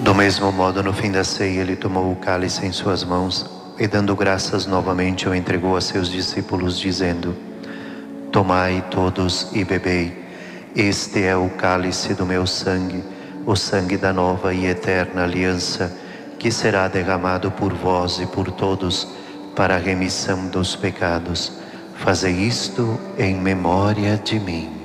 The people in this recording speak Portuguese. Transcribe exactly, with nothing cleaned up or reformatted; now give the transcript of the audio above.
Do mesmo modo, no fim da ceia, ele tomou o cálice em suas mãos e, dando graças novamente, o entregou a seus discípulos, dizendo: Tomai todos e bebei. Este é o cálice do meu sangue, o sangue da nova e eterna aliança, que será derramado por vós e por todos para a remissão dos pecados. Fazei isto em memória de mim.